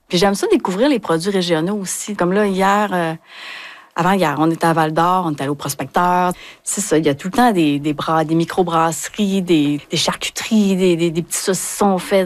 Puis j'aime ça découvrir les produits régionaux aussi. Comme là, avant-hier, on était à Val-d'Or, on était allé au Prospecteur. C'est ça, il y a tout le temps des microbrasseries, des charcuteries, des petits saucissons faits